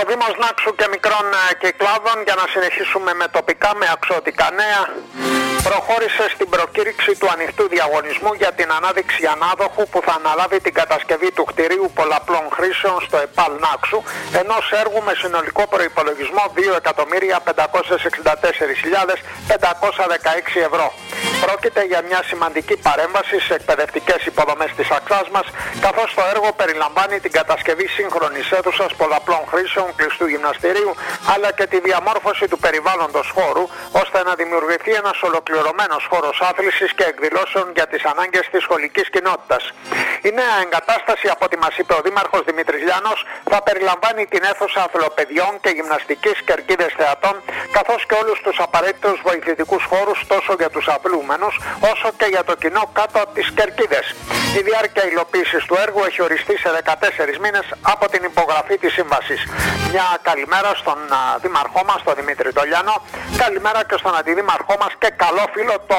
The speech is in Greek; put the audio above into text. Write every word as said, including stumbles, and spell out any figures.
ο Δήμος Νάξου και μικρών κυκλάδων, για να συνεχίσουμε με τοπικά, με αξιωτικά νέα, προχώρησε στην προκήρυξη του ανοιχτού διαγωνισμού για την ανάδειξη ανάδοχου που θα αναλάβει την κατασκευή του κτηρίου πολλαπλών χρήσεων στο ΕΠΑΛ Νάξου, ενός έργου με συνολικό προϋπολογισμό δύο εκατομμύρια πεντακόσιες εξήντα τέσσερις χιλιάδες πεντακόσια δεκαέξι ευρώ. Πρόκειται για μια σημαντική παρέμβαση σε εκπαιδευτικές υποδομές της Αξάς μας, καθώς το έργο περιλαμβάνει την κατασκευή σύγχρονης αίθουσας πολλαπλών χρήσεων κλειστού γυμναστηρίου, αλλά και τη διαμόρφωση του περιβάλλοντος χώρου, ώστε να δημιουργηθεί ένας ολοκληρωμένος χώρος άθλησης και εκδηλώσεων για τις ανάγκες της σχολικής κοινότητας. Η νέα εγκατάσταση, από ό,τι μας είπε ο Δήμαρχος Δημήτρης Λιάνος, θα περιλαμβάνει την αίθουσα αθλοπαιδιών και γυμναστικής κερκίδες θεατών, καθώς και όλους τους απαραίτητους βοηθητικούς χώρους τόσο για τους αθλούμενους όσο και για το κοινό κάτω από τις κερκίδες. Η διάρκεια υλοποίησης του έργου έχει οριστεί σε δεκατέσσερις μήνες από την υπογραφή της σύμβασης. Μια καλημέρα στον Δήμαρχό μας, τον Δημήτρη Τολιάνο, καλημέρα και στον Αντιδήμαρχό μας και καλό φίλο, το